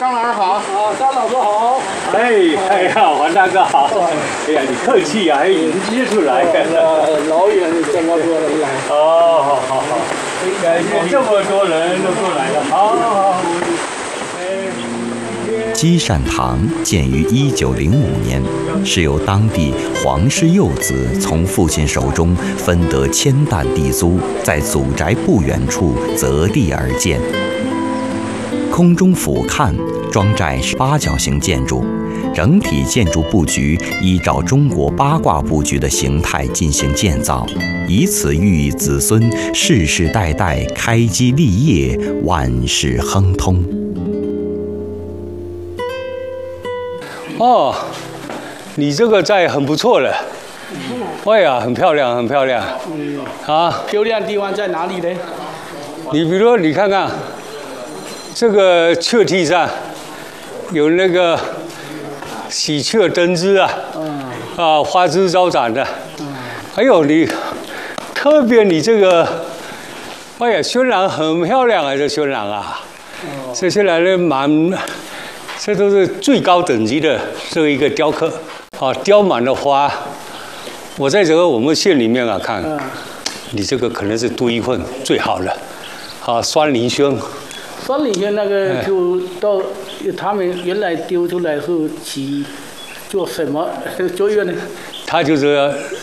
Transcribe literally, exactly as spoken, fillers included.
张老师好。 啊，张老师好。 哎，哎呀，王大哥好。哎呀，你客气呀、啊，还迎接出来。 老远这么多人来。 哦，好好好，感谢这么多人都过来了。好好好。 积善堂建于一九零五年，是由当地黄氏幼子从父亲手中分得千担地租，在祖宅不远处择地而建。空中俯瞰，庄寨是八角形建筑，整体建筑布局依照中国八卦布局的形态进行建造，以此寓意子孙世世代代开基立业，万事亨通。 哦，你这个寨很不错了。哎呀，很漂亮，很漂亮。 嗯。 啊， 漂亮的地方在哪里呢？ 你比如说，你看看这个雀梯上有那个喜鹊登枝啊，嗯、啊，花枝招展的。嗯。还有你，特别你这个，哎呀，渲染很漂亮啊，这渲染啊，哦、这渲染的蛮。这都是最高等级的这一个雕刻，啊，雕满了花。我在这个我们县里面啊看，嗯、你这个可能是独一份最好的，啊，酸林轩。 酸林轩那个就到他们原来丢出来后起做什么作用呢？ 它就是